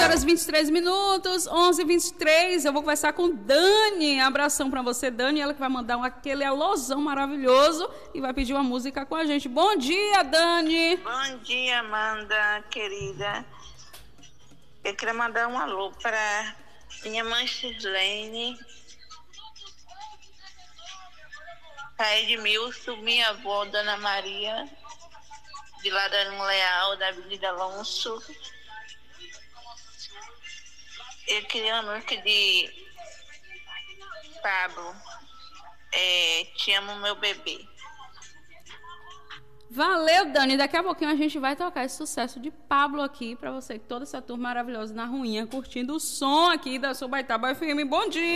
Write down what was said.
horas e 23 minutos, 11h23. Eu vou conversar com Dani. Abração pra você, Dani. Ela que vai mandar aquele alôzão maravilhoso e vai pedir uma música com a gente. Bom dia, Dani. Bom dia, Amanda, querida. Eu queria mandar um alô para minha mãe Sirlene, para Edmilson, minha avó, Dona Maria, de lá da Leal, da Avenida Alonso. Eu queria uma música de Pablo, Te Amo Meu Bebê. Valeu, Dani. Daqui a pouquinho a gente vai tocar esse sucesso de Pablo aqui pra você, toda essa turma maravilhosa na ruinha, curtindo o som aqui da Subaitaba FM. Bom dia!